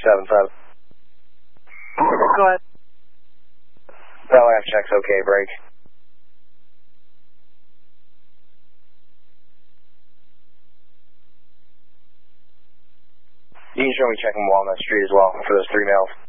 377. Go ahead. Bell F checks okay, break. You can show me checking Walnut Street as well for those 3 males.